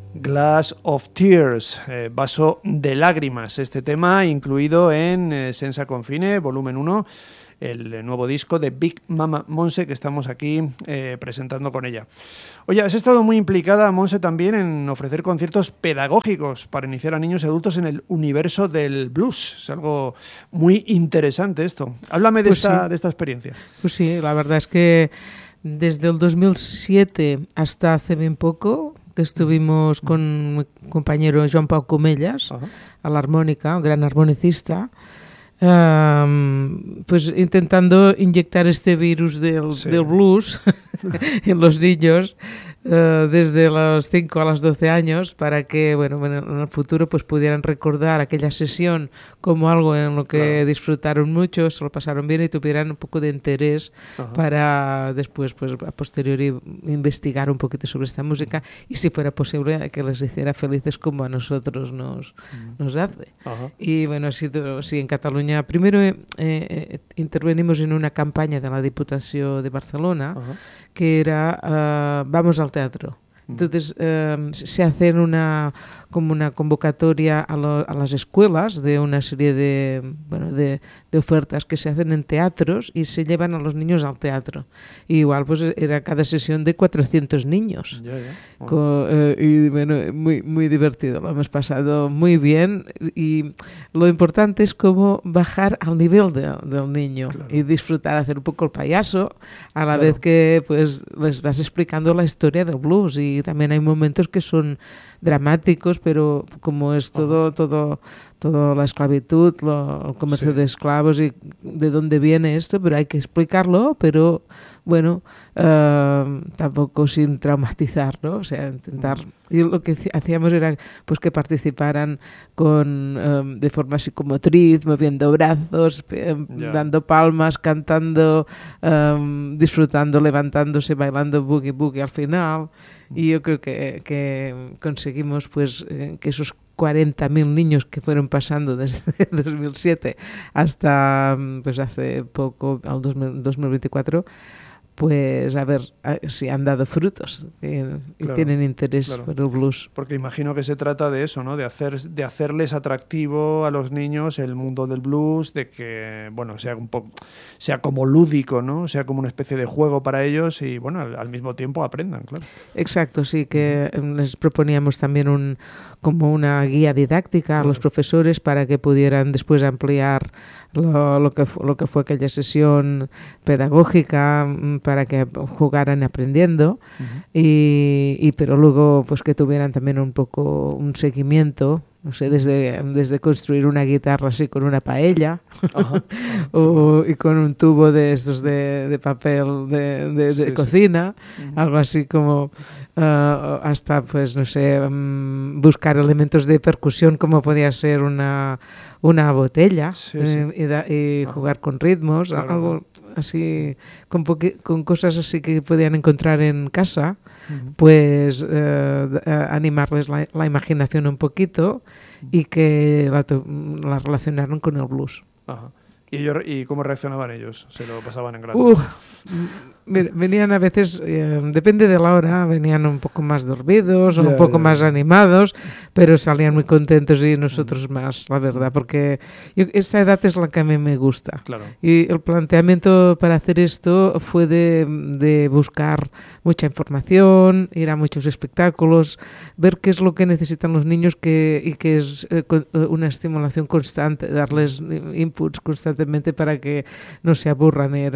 Glass of Tears, Vaso de Lágrimas, este tema incluido en Senza Confine, volumen 1, el nuevo disco de Big Mama Monse que estamos aquí presentando con ella. Oye, has estado muy implicada, Monse, también en ofrecer conciertos pedagógicos para iniciar a niños y adultos en el universo del blues. Es algo muy interesante esto. Háblame de, de esta experiencia. Pues sí, la verdad es que desde el 2007 hasta hace bien poco que estuvimos con mi compañero Joan Pau Comellas a la armónica, un gran armonicista, pues intentando inyectar este virus del blues en los niños desde los 5 a los 12 años para que bueno, en el futuro pues pudieran recordar aquella sesión como algo en lo que disfrutaron mucho, se lo pasaron bien y tuvieran un poco de interés para después pues a posteriori investigar un poquito sobre esta música y si fuera posible que les hiciera felices como a nosotros nos hace. Y bueno, ha sido sí, en Cataluña primero intervenimos en una campaña de la Diputación de Barcelona que era Vamos al teatro. Entonces se hacen como una convocatoria a las escuelas de una serie de ofertas que se hacen en teatros y se llevan a los niños al teatro. Y igual pues era cada sesión de 400 niños. Bueno. Y bueno, muy, muy divertido, lo hemos pasado muy bien y lo importante es cómo bajar al nivel del niño y disfrutar, hacer un poco el payaso a la vez que pues les vas explicando la historia del blues y también hay momentos que son dramáticos, pero como es todo la esclavitud, el comercio de esclavos y de dónde viene esto, pero hay que explicarlo, pero bueno, tampoco sin traumatizar, ¿no? O sea, intentar... Y lo que hacíamos era pues que participaran de forma psicomotriz, moviendo brazos, dando palmas, cantando, disfrutando, levantándose, bailando boogie boogie al final. Y yo creo que conseguimos pues que esos 40.000 niños que fueron pasando desde 2007 hasta pues hace poco, al 2024, pues a ver si han dado frutos y tienen interés por el blues. Porque imagino que se trata de eso, ¿no? De hacerles atractivo a los niños el mundo del blues, de que bueno sea como lúdico, ¿no? Sea como una especie de juego para ellos y bueno al mismo tiempo aprendan, claro. Exacto, sí, que les proponíamos también como una guía didáctica a los profesores para que pudieran después ampliar lo que fue aquella sesión pedagógica para que jugaran aprendiendo pero luego pues que tuvieran también un poco un seguimiento, no sé, desde construir una guitarra así con una paella y con un tubo de estos de papel de cocina, algo así como hasta pues no sé, buscar elementos de percusión como podía ser una botella y jugar con ritmos, algo así con cosas así que podían encontrar en casa, pues animarles la imaginación un poquito y que la relacionaron con el blues. ¿Y cómo reaccionaban ellos? ¿Se lo pasaban en grande? Venían a veces, depende de la hora, venían un poco más dormidos o un poco más animados, pero salían muy contentos y nosotros más, la verdad, porque esta edad es la que a mí me gusta. Claro. Y el planteamiento para hacer esto fue de buscar mucha información, ir a muchos espectáculos, ver qué es lo que necesitan los niños y que es una estimulación constante, darles inputs constantemente para que no se aburran y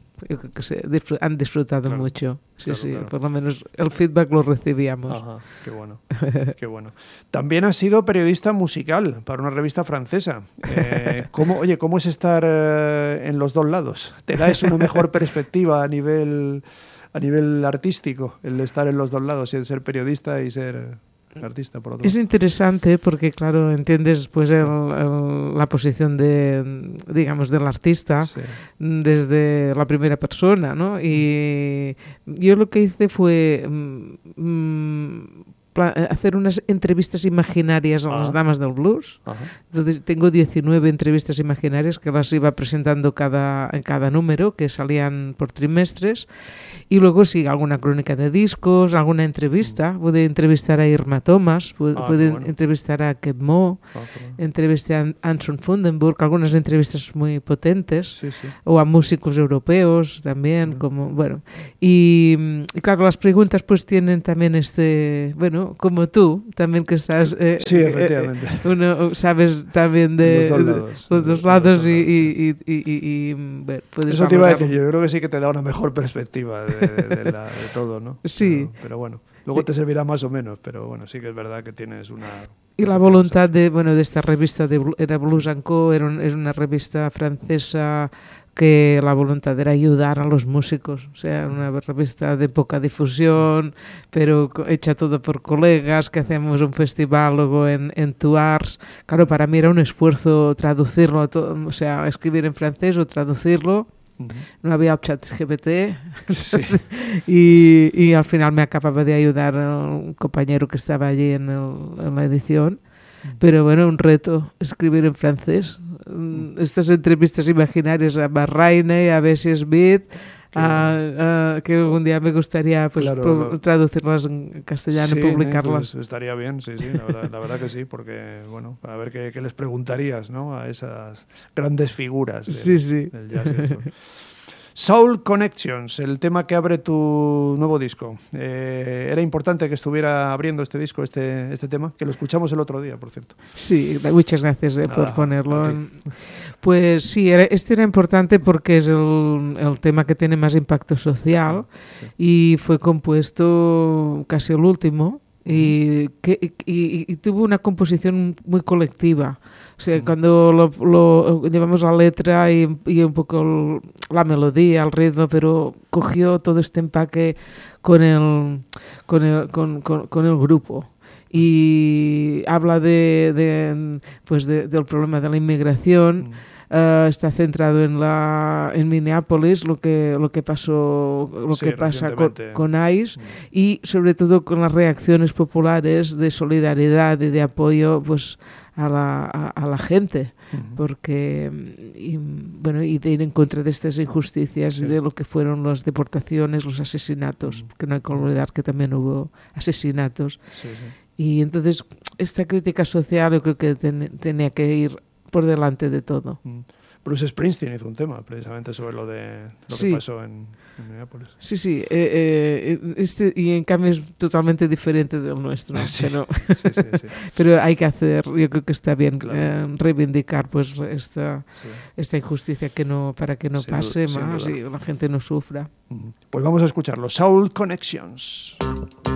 han disfrutado mucho. Claro. Por lo menos el feedback lo recibíamos. Qué bueno, qué bueno. También has sido periodista musical para una revista francesa. ¿Cómo es estar en los dos lados? ¿Te da eso una mejor perspectiva a nivel artístico, el de estar en los dos lados y el ser periodista y ser artista por otro lado? Es interesante porque, claro, entiendes pues la posición digamos, del artista desde la primera persona, ¿no? Y yo lo que hice fue hacer unas entrevistas imaginarias a las damas del blues. Entonces tengo 19 entrevistas imaginarias que las iba presentando en cada número, que salían por trimestres. Y luego sí, alguna crónica de discos, alguna entrevista. Pude entrevistar a Irma Thomas, pude entrevistar a Keb Mo, entrevisté a Anson Fundenburg, algunas entrevistas muy potentes, o a músicos europeos también, como bueno. Y claro, las preguntas pues tienen también como tú, también que estás... sí, efectivamente. Uno sabes también de los dos lados y bueno, puedes... Eso te iba a decir, yo creo que sí que te da una mejor perspectiva de todo, ¿no? Sí. Pero bueno, luego te servirá más o menos, pero bueno, sí que es verdad que tienes una... Y la voluntad de esta revista era Blues & Co, es una revista francesa que la voluntad era ayudar a los músicos, o sea, una revista de poca difusión, pero hecha todo por colegas, que hacemos un festival luego en Tuars. Claro, para mí era un esfuerzo traducirlo, o sea, escribir en francés o traducirlo. No había el chat GPT y al final me acababa de ayudar un compañero que estaba allí en la edición. Pero bueno, un reto escribir en francés. Estas entrevistas imaginarias a Barraine, a Bessie Smith, que un día me gustaría pues traducirlas en castellano y publicarlas. Pues estaría bien, sí, la verdad que sí, porque bueno, a ver qué les preguntarías, ¿no? A esas grandes figuras del jazz. Soul Connections, el tema que abre tu nuevo disco. Era importante que estuviera abriendo este disco, este tema, que lo escuchamos el otro día, por cierto. Sí, muchas gracias por ponerlo. Pues sí, este era importante porque es el tema que tiene más impacto social y fue compuesto casi el último. Y tuvo una composición muy colectiva. O sea, cuando lo llevamos la letra y un poco la melodía, el ritmo, pero cogió todo este empaque con el grupo. Y habla del problema de la inmigración. Está centrado en Minneapolis, lo que pasa con ICE y sobre todo con las reacciones populares de solidaridad y de apoyo pues a la gente, porque y de ir en contra de estas injusticias y de lo que fueron las deportaciones, los asesinatos, que no hay que olvidar que también hubo asesinatos. Y entonces esta crítica social yo creo que tenía que ir por delante de todo. Bruce Springsteen hizo un tema precisamente sobre lo que pasó en Minneapolis. Sí. Y en cambio es totalmente diferente del nuestro. Pero hay que hacer, yo creo que está bien reivindicar pues esta injusticia para que no pase más y la gente no sufra. Pues vamos a escucharlo. Soul Connections.